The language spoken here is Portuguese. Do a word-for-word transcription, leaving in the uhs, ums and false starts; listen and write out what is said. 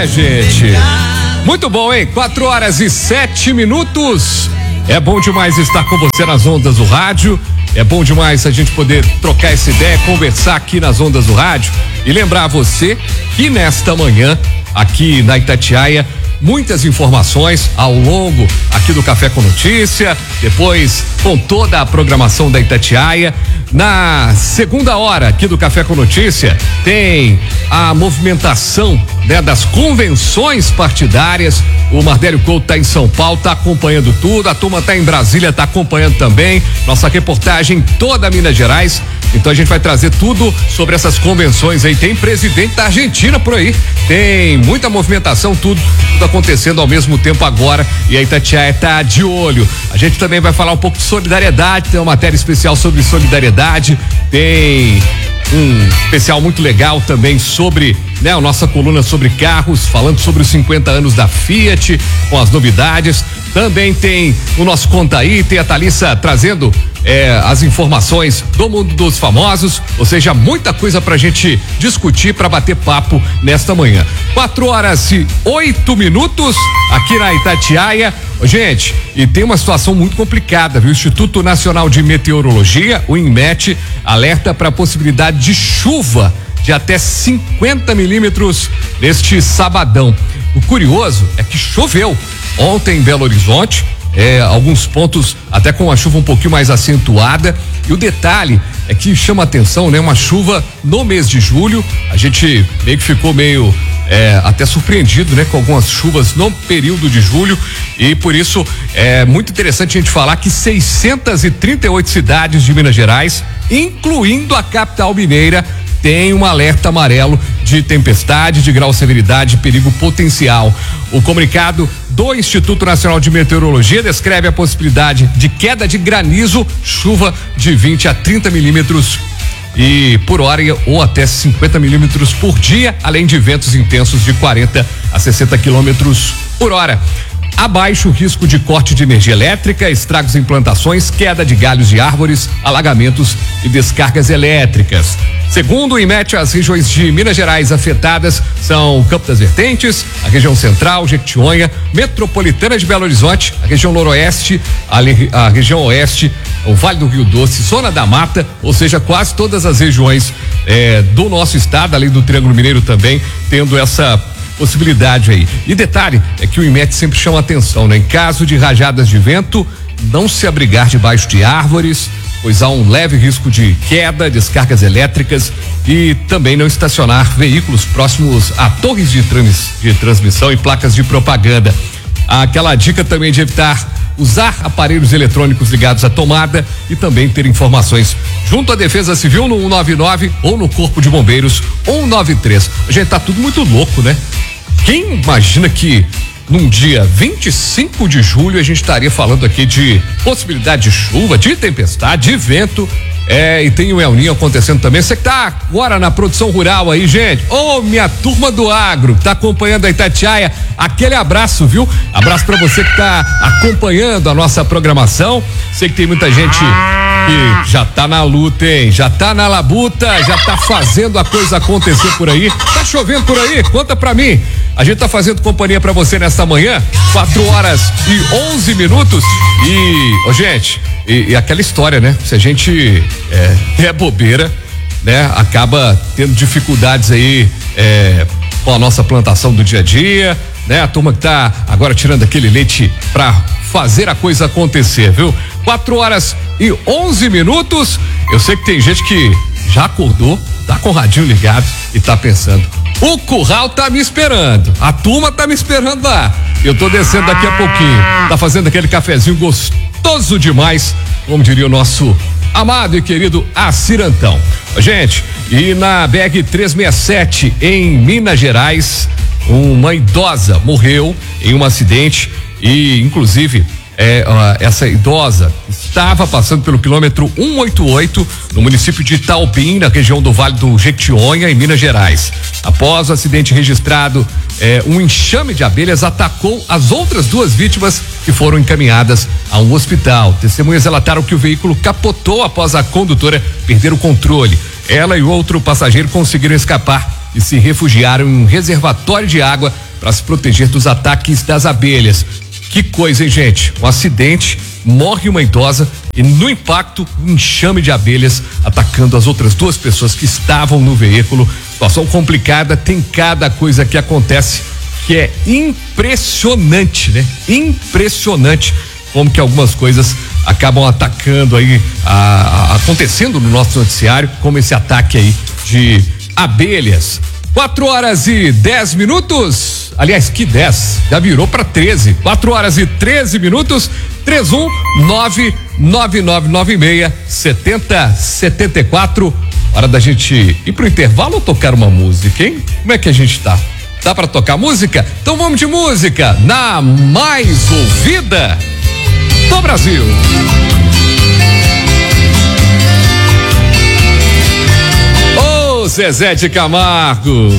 minha gente. Muito bom, hein? Quatro horas e sete minutos. É bom demais estar com você nas ondas do rádio. É bom demais a gente poder trocar essa ideia, conversar aqui nas ondas do rádio e lembrar você que nesta manhã, aqui na Itatiaia, muitas informações ao longo aqui do Café com Notícia, depois com toda a programação da Itatiaia. Na segunda hora aqui do Café com Notícia tem a movimentação, né, das convenções partidárias. O Mardélio Couto está em São Paulo, está acompanhando tudo, a turma está em Brasília, está acompanhando também. Nossa reportagem toda Minas Gerais. Então a gente vai trazer tudo sobre essas convenções aí. Tem presidente da Argentina por aí, tem muita movimentação, tudo, tudo acontecendo ao mesmo tempo agora, e a Itatiaia tá de olho. A gente também vai falar um pouco de solidariedade, tem uma matéria especial sobre solidariedade, tem um especial muito legal também sobre, né, a nossa coluna sobre carros, falando sobre os cinquenta anos da Fiat, com as novidades. Também tem o nosso Conta Aí, tem a Thalissa trazendo é, as informações do mundo dos famosos, ou seja, muita coisa pra gente discutir, pra bater papo nesta manhã. Quatro horas e oito minutos aqui na Itatiaia. Gente, e tem uma situação muito complicada, viu? O Instituto Nacional de Meteorologia, o INMET, alerta para a possibilidade de chuva de até cinquenta milímetros neste sabadão. O curioso é que choveu ontem em Belo Horizonte, é, alguns pontos até com a chuva um pouquinho mais acentuada, e o detalhe é que chama atenção, né? Uma chuva no mês de julho, a gente meio que ficou meio é, até surpreendido, né? Com algumas chuvas no período de julho, e por isso é muito interessante a gente falar que seiscentas e trinta e oito cidades de Minas Gerais, incluindo a capital mineira, tem um alerta amarelo de tempestade, de grau severidade e perigo potencial. O comunicado do Instituto Nacional de Meteorologia descreve a possibilidade de queda de granizo, chuva de vinte a trinta milímetros e por hora ou até cinquenta milímetros por dia, além de ventos intensos de quarenta a sessenta quilômetros por hora. Abaixo o risco de corte de energia elétrica, estragos em plantações, queda de galhos de árvores, alagamentos e descargas elétricas. Segundo o INMET, as regiões de Minas Gerais afetadas são Campo das Vertentes, a região central, Jequitinhonha, metropolitana de Belo Horizonte, a região noroeste, a, a região oeste, o Vale do Rio Doce, zona da mata, ou seja, quase todas as regiões eh, do nosso estado, além do Triângulo Mineiro também, tendo essa possibilidade aí. E detalhe é que o INMET sempre chama atenção, né? Em caso de rajadas de vento, não se abrigar debaixo de árvores, pois há um leve risco de queda, descargas elétricas, e também não estacionar veículos próximos a torres de, trans, de transmissão e placas de propaganda. Aquela dica também de evitar usar aparelhos eletrônicos ligados à tomada e também ter informações junto à Defesa Civil no um nove nove ou no Corpo de Bombeiros um nove três. Gente, tá tudo muito louco, né? Quem imagina que num dia vinte e cinco de julho a gente estaria falando aqui de possibilidade de chuva, de tempestade, de vento, é, e tem o El Ninho acontecendo também. Você que tá agora na produção rural aí, gente, ô, oh, minha turma do agro, tá acompanhando a Itatiaia, aquele abraço, viu? Abraço pra você que tá acompanhando a nossa programação. Sei que tem muita gente que já tá na luta, hein? Já tá na labuta, já tá fazendo a coisa acontecer por aí. Tá chovendo por aí? Conta pra mim. A gente tá fazendo companhia pra você nesta manhã, quatro horas e onze minutos. E, ô, gente, e, e aquela história, né? Se a gente é, é bobeira, né? Acaba tendo dificuldades aí é, com a nossa plantação do dia a dia, né? A turma que tá agora tirando aquele leite pra fazer a coisa acontecer, viu? Quatro horas e onze minutos. Eu sei que tem gente que já acordou, tá com o radinho ligado e tá pensando: o curral tá me esperando, a turma tá me esperando lá. Eu tô descendo daqui a pouquinho, tá fazendo aquele cafezinho gostoso demais, como diria o nosso amado e querido Acirantão. Gente, e na B R trezentos e sessenta e sete em Minas Gerais, uma idosa morreu em um acidente e, inclusive, É, uh, essa idosa estava passando pelo quilômetro cento e oitenta e oito no município de Itaubim, na região do Vale do Jequitinhonha, em Minas Gerais. Após o acidente registrado, eh, um enxame de abelhas atacou as outras duas vítimas que foram encaminhadas a um hospital. Testemunhas relataram que o veículo capotou após a condutora perder o controle. Ela e o outro passageiro conseguiram escapar e se refugiaram em um reservatório de água para se proteger dos ataques das abelhas. Que coisa, hein, gente? Um acidente, morre uma idosa e no impacto, um enxame de abelhas atacando as outras duas pessoas que estavam no veículo. Situação complicada, tem cada coisa que acontece que é impressionante, né? Impressionante como que algumas coisas acabam atacando aí, a, a, acontecendo no nosso noticiário, como esse ataque aí de abelhas. quatro horas e dez minutos. Aliás, que dez? Já virou para treze. quatro horas e treze minutos. três um nove nove nove nove seis sete zero sete quatro. Hora da gente ir pro intervalo ou tocar uma música, hein? Como é que a gente tá? Dá para tocar música? Então vamos de música na mais ouvida do Brasil. Ô, Zezé de Camargo.